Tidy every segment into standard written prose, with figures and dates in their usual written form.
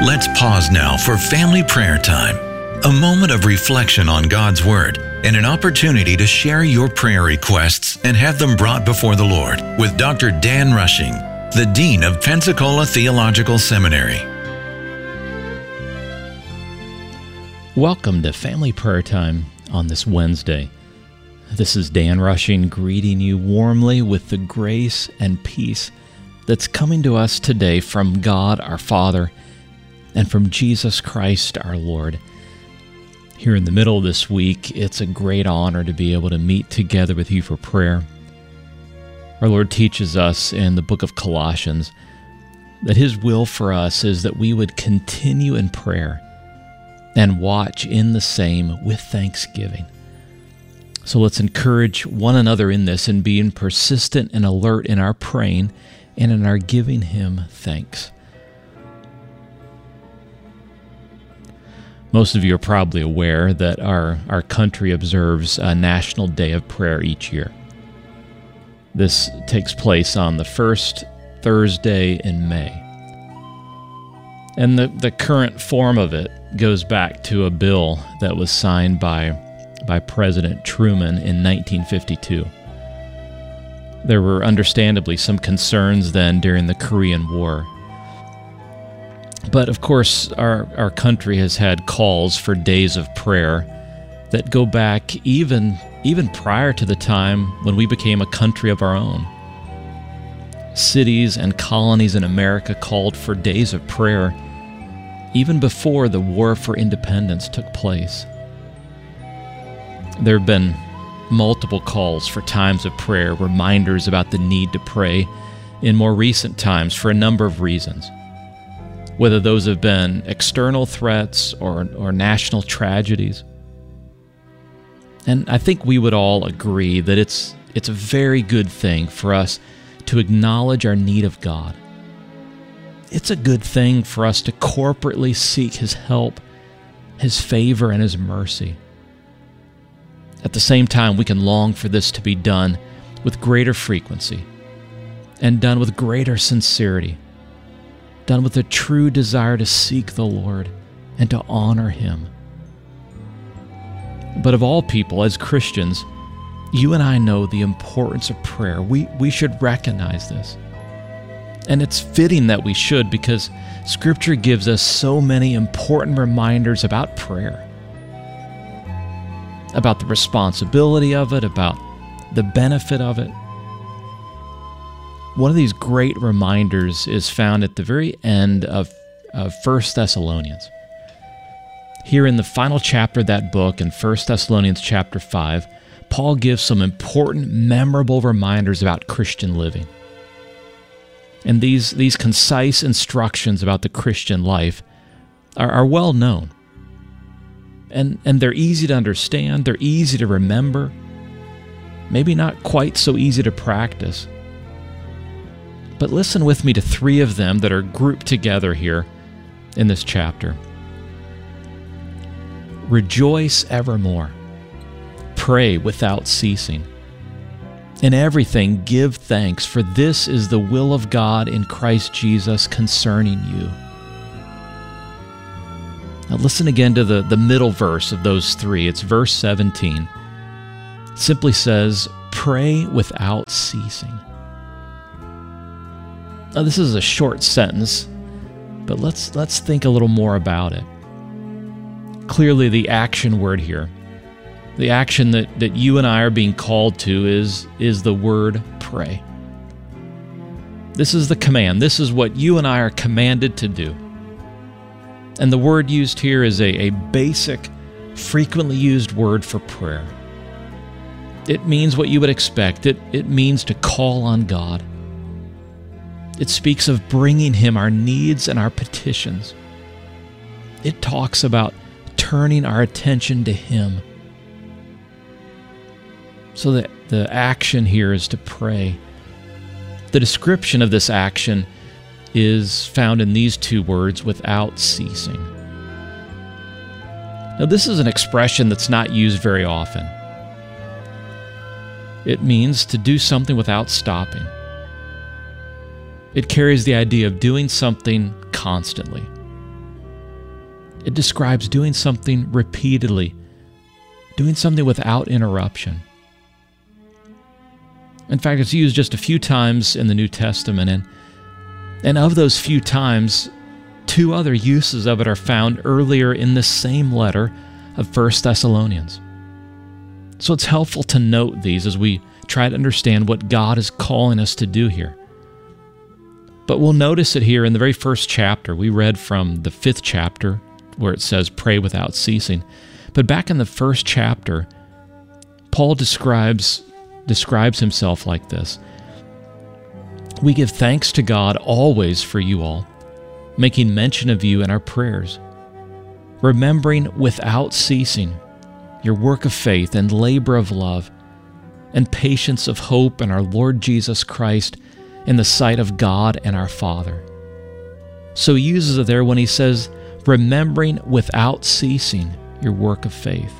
Let's pause now for family prayer time, a moment of reflection on God's Word and an opportunity to share your prayer requests and have them brought before the Lord with Dr. Dan Rushing, the Dean of Pensacola Theological Seminary. Welcome to Family Prayer Time on this Wednesday. This is Dan Rushing greeting you warmly with the grace and peace that's coming to us today from God our Father and from Jesus Christ our Lord. Here in the middle of this week, it's a great honor to be able to meet together with you for prayer. Our Lord teaches us in the book of Colossians that His will for us is that we would continue in prayer and watch in the same with thanksgiving. So let's encourage one another in this and being persistent and alert in our praying and in our giving Him thanks. Most of you are probably aware that our country observes a National Day of Prayer each year. This takes place on the first Thursday in May. And the current form of it goes back to a bill that was signed by President Truman in 1952. There were understandably some concerns then during the Korean War. But of course, our country has had calls for days of prayer that go back even prior to the time when we became a country of our own. Cities and colonies in America called for days of prayer even before the War for Independence took place. There have been multiple calls for times of prayer, reminders about the need to pray in more recent times for a number of reasons, whether those have been external threats or national tragedies. And I think we would all agree that it's a very good thing for us to acknowledge our need of God. It's a good thing for us to corporately seek His help, His favor, and His mercy. At the same time, we can long for this to be done with greater frequency and done with greater sincerity, done with a true desire to seek the Lord and to honor Him. But of all people, as Christians, you and I know the importance of prayer. We should recognize this. And it's fitting that we should, because Scripture gives us so many important reminders about prayer, about the responsibility of it, about the benefit of it. One of these great reminders is found at the very end of 1 Thessalonians. Here in the final chapter of that book, in 1 Thessalonians chapter 5, Paul gives some important, memorable reminders about Christian living. And these concise instructions about the Christian life are well known. And they're easy to understand, they're easy to remember, maybe not quite so easy to practice. But listen with me to three of them that are grouped together here in this chapter. Rejoice evermore. Pray without ceasing. In everything give thanks, for this is the will of God in Christ Jesus concerning you. Now listen again to the middle verse of those three. It's verse 17. It simply says, pray without ceasing. Now this is a short sentence, but let's think a little more about it. Clearly the action word here, the action that you and I are being called to is the word pray. This is the command. This is what you and I are commanded to do. And the word used here is a basic, frequently used word for prayer. It means what you would expect. It means to call on God. It speaks of bringing Him our needs and our petitions. It talks about turning our attention to Him. So that the action here is to pray. The description of this action is found in these two words, without ceasing. Now, this is an expression that's not used very often. It means to do something without stopping. It carries the idea of doing something constantly. It describes doing something repeatedly, doing something without interruption. In fact, it's used just a few times in the New Testament, and of those few times, 2 other uses of it are found earlier in the same letter of 1 Thessalonians. So it's helpful to note these as we try to understand what God is calling us to do here. But we'll notice it here in the very first chapter. We read from the 5th chapter where it says, pray without ceasing. But back in the first chapter, Paul describes himself like this. We give thanks to God always for you all, making mention of you in our prayers, remembering without ceasing your work of faith and labor of love and patience of hope in our Lord Jesus Christ in the sight of God and our Father. So he uses it there when he says, remembering without ceasing your work of faith.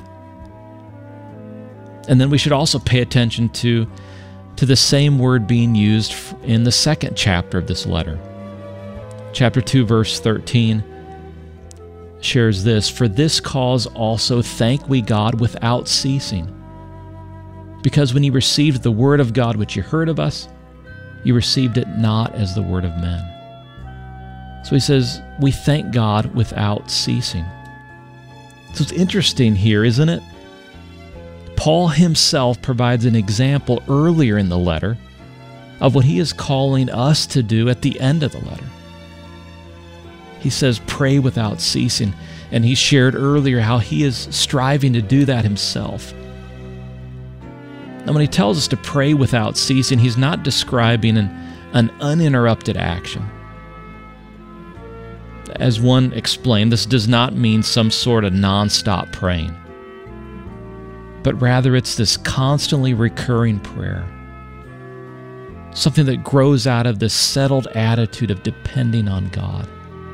And then we should also pay attention to the same word being used in the 2nd chapter of this letter. Chapter 2, verse 13 shares this, for this cause also thank we God without ceasing, because when you received the word of God which you heard of us, you received it not as the word of men. So he says, we thank God without ceasing. So it's interesting here, isn't it? Paul himself provides an example earlier in the letter of what he is calling us to do at the end of the letter. He says, pray without ceasing, and he shared earlier how he is striving to do that himself. Now, when he tells us to pray without ceasing, he's not describing an uninterrupted action. As one explained, this does not mean some sort of nonstop praying, but rather it's this constantly recurring prayer, something that grows out of this settled attitude of depending on God.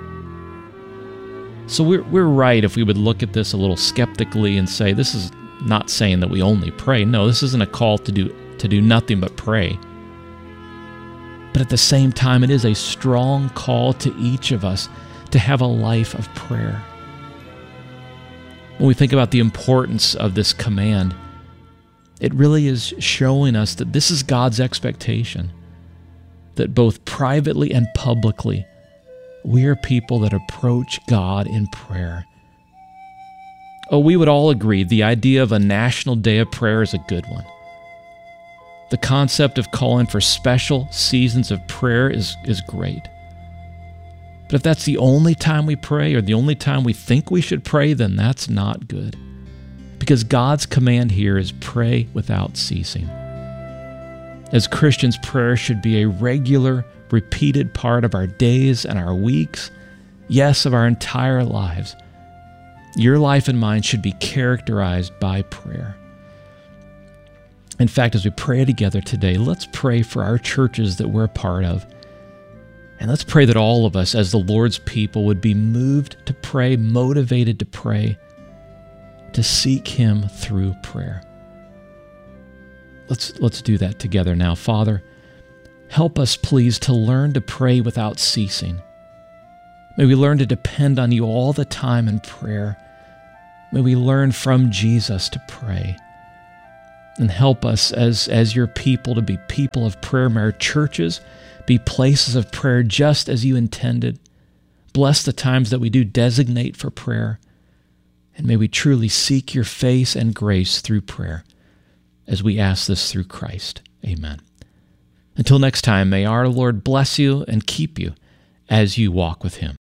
So we're right if we would look at this a little skeptically and say, this is not saying that we only pray. No, this isn't a call to do nothing but pray. But at the same time, it is a strong call to each of us to have a life of prayer. When we think about the importance of this command, it really is showing us that this is God's expectation, that both privately and publicly, we are people that approach God in prayer. Oh, we would all agree the idea of a national day of prayer is a good one. The concept of calling for special seasons of prayer is great. But if that's the only time we pray or the only time we think we should pray, then that's not good. Because God's command here is pray without ceasing. As Christians, prayer should be a regular, repeated part of our days and our weeks, yes, of our entire lives. Your life and mine should be characterized by prayer. In fact, as we pray together today, let's pray for our churches that we're a part of. And let's pray that all of us, as the Lord's people, would be moved to pray, motivated to pray, to seek Him through prayer. Let's do that together now. Father, help us, please, to learn to pray without ceasing. May we learn to depend on You all the time in prayer. May we learn from Jesus to pray. And help us as Your people to be people of prayer. May our churches be places of prayer just as You intended. Bless the times that we do designate for prayer. And may we truly seek Your face and grace through prayer, as we ask this through Christ. Amen. Until next time, may our Lord bless you and keep you as you walk with Him.